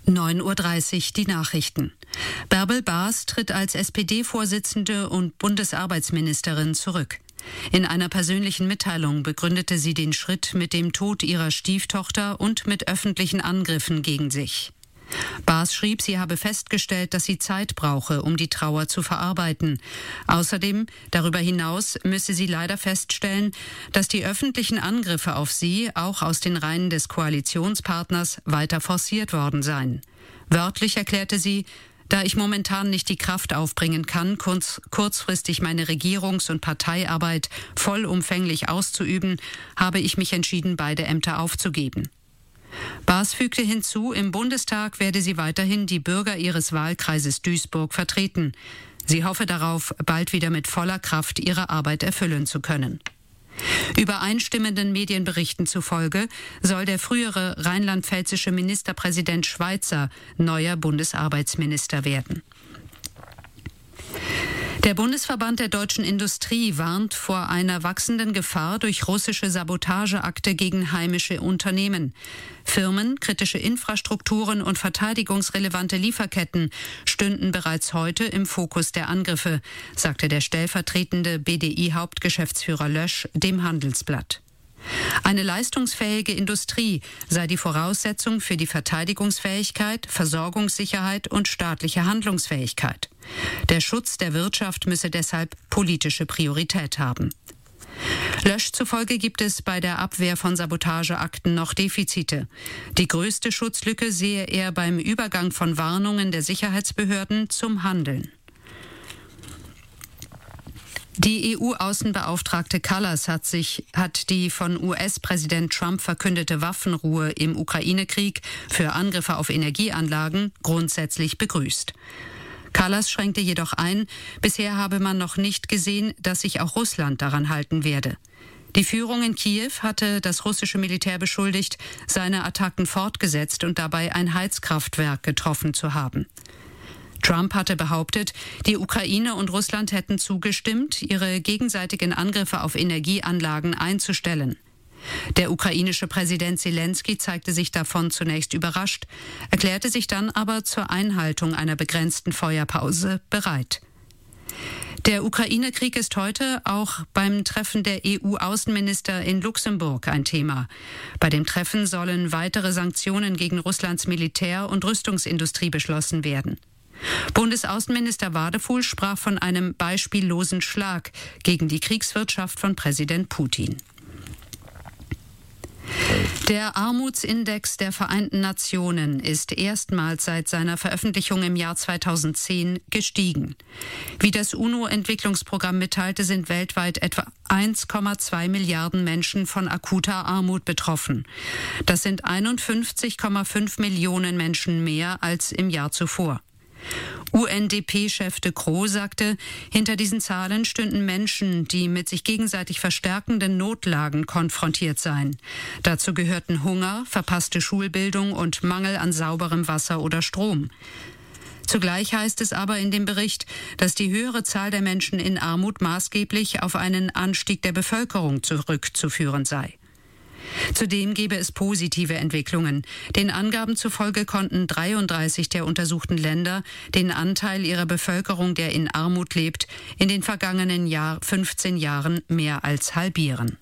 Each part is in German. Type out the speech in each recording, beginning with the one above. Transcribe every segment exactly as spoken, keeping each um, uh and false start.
neun Uhr dreißig, die Nachrichten. Bärbel Baas tritt als S P D-Vorsitzende und Bundesarbeitsministerin zurück. In einer persönlichen Mitteilung begründete sie den Schritt mit dem Tod ihrer Stieftochter und mit öffentlichen Angriffen gegen sich. Baas schrieb, sie habe festgestellt, dass sie Zeit brauche, um die Trauer zu verarbeiten. Außerdem, darüber hinaus, müsse sie leider feststellen, dass die öffentlichen Angriffe auf sie, auch aus den Reihen des Koalitionspartners, weiter forciert worden seien. Wörtlich erklärte sie, da ich momentan nicht die Kraft aufbringen kann, kurz, kurzfristig meine Regierungs- und Parteiarbeit vollumfänglich auszuüben, habe ich mich entschieden, beide Ämter aufzugeben. Baas fügte hinzu, im Bundestag werde sie weiterhin die Bürger ihres Wahlkreises Duisburg vertreten. Sie hoffe darauf, bald wieder mit voller Kraft ihre Arbeit erfüllen zu können. Übereinstimmenden Medienberichten zufolge soll der frühere rheinland-pfälzische Ministerpräsident Schweizer neuer Bundesarbeitsminister werden. Der Bundesverband der deutschen Industrie warnt vor einer wachsenden Gefahr durch russische Sabotageakte gegen heimische Unternehmen. Firmen, kritische Infrastrukturen und verteidigungsrelevante Lieferketten stünden bereits heute im Fokus der Angriffe, sagte der stellvertretende B D I-Hauptgeschäftsführer Lösch dem Handelsblatt. Eine leistungsfähige Industrie sei die Voraussetzung für die Verteidigungsfähigkeit, Versorgungssicherheit und staatliche Handlungsfähigkeit. Der Schutz der Wirtschaft müsse deshalb politische Priorität haben. Lösch zufolge gibt es bei der Abwehr von Sabotageakten noch Defizite. Die größte Schutzlücke sehe er beim Übergang von Warnungen der Sicherheitsbehörden zum Handeln. Die E U-Außenbeauftragte Kallas hat sich, hat die von U S-Präsident Trump verkündete Waffenruhe im Ukraine-Krieg für Angriffe auf Energieanlagen grundsätzlich begrüßt. Kallas schränkte jedoch ein, bisher habe man noch nicht gesehen, dass sich auch Russland daran halten werde. Die Führung in Kiew hatte das russische Militär beschuldigt, seine Attacken fortgesetzt und dabei ein Heizkraftwerk getroffen zu haben. Trump hatte behauptet, die Ukraine und Russland hätten zugestimmt, ihre gegenseitigen Angriffe auf Energieanlagen einzustellen. Der ukrainische Präsident Zelensky zeigte sich davon zunächst überrascht, erklärte sich dann aber zur Einhaltung einer begrenzten Feuerpause bereit. Der Ukraine-Krieg ist heute auch beim Treffen der E U-Außenminister in Luxemburg ein Thema. Bei dem Treffen sollen weitere Sanktionen gegen Russlands Militär- und Rüstungsindustrie beschlossen werden. Bundesaußenminister Wadefuhl sprach von einem beispiellosen Schlag gegen die Kriegswirtschaft von Präsident Putin. Der Armutsindex der Vereinten Nationen ist erstmals seit seiner Veröffentlichung im Jahr zweitausendzehn gestiegen. Wie das UNO-Entwicklungsprogramm mitteilte, sind weltweit etwa eins Komma zwei Milliarden Menschen von akuter Armut betroffen. Das sind einundfünfzig Komma fünf Millionen Menschen mehr als im Jahr zuvor. U N D P-Chef de Croo sagte, hinter diesen Zahlen stünden Menschen, die mit sich gegenseitig verstärkenden Notlagen konfrontiert seien. Dazu gehörten Hunger, verpasste Schulbildung und Mangel an sauberem Wasser oder Strom. Zugleich heißt es aber in dem Bericht, dass die höhere Zahl der Menschen in Armut maßgeblich auf einen Anstieg der Bevölkerung zurückzuführen sei. Zudem gebe es positive Entwicklungen. Den Angaben zufolge konnten dreiunddreißig der untersuchten Länder den Anteil ihrer Bevölkerung, der in Armut lebt, in den vergangenen Jahr, fünfzehn Jahren mehr als halbieren.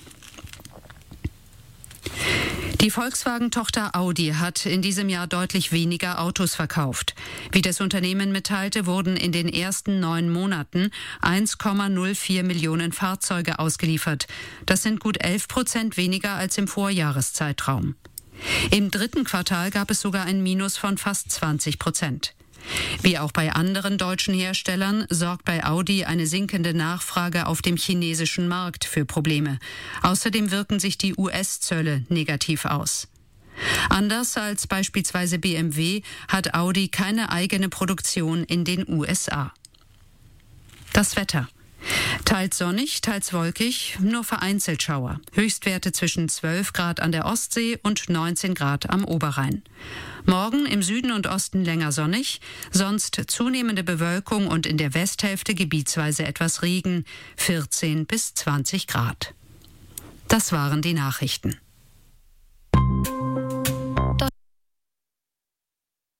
Die Volkswagen-Tochter Audi hat in diesem Jahr deutlich weniger Autos verkauft. Wie das Unternehmen mitteilte, wurden in den ersten neun Monaten eins Komma null vier Millionen Fahrzeuge ausgeliefert. Das sind gut elf Prozent weniger als im Vorjahreszeitraum. Im dritten Quartal gab es sogar ein Minus von fast zwanzig Prozent. Wie auch bei anderen deutschen Herstellern sorgt bei Audi eine sinkende Nachfrage auf dem chinesischen Markt für Probleme. Außerdem wirken sich die U S-Zölle negativ aus. Anders als beispielsweise B M W hat Audi keine eigene Produktion in den U S A. Das Wetter. Teils sonnig, teils wolkig, nur vereinzelt Schauer. Höchstwerte zwischen zwölf Grad an der Ostsee und neunzehn Grad am Oberrhein. Morgen im Süden und Osten länger sonnig, sonst zunehmende Bewölkung und in der Westhälfte gebietsweise etwas Regen, vierzehn bis zwanzig Grad. Das waren die Nachrichten.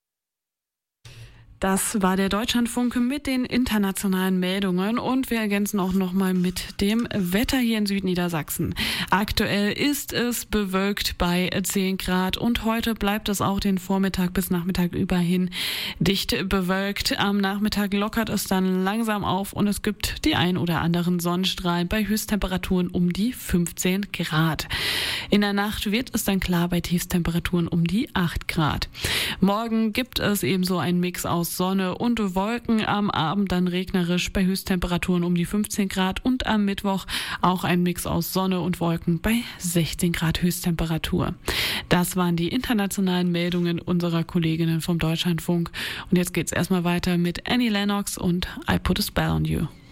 Das war der Deutschlandfunk mit den internationalen Meldungen und wir ergänzen auch nochmal mit dem Wetter hier in Südniedersachsen. Aktuell ist es bewölkt bei zehn Grad und heute bleibt es auch den Vormittag bis Nachmittag über hin dicht bewölkt. Am Nachmittag lockert es dann langsam auf und es gibt die ein oder anderen Sonnenstrahlen bei Höchsttemperaturen um die fünfzehn Grad. In der Nacht wird es dann klar bei Tiefstemperaturen um die acht Grad. Morgen gibt es ebenso einen Mix aus Sonne und Wolken, am Abend dann regnerisch bei Höchsttemperaturen um die fünfzehn Grad und am Mittwoch auch ein Mix aus Sonne und Wolken bei sechzehn Grad Höchsttemperatur. Das waren die internationalen Meldungen unserer Kolleginnen vom Deutschlandfunk und jetzt geht's erstmal weiter mit Annie Lennox und I Put a Spell on You.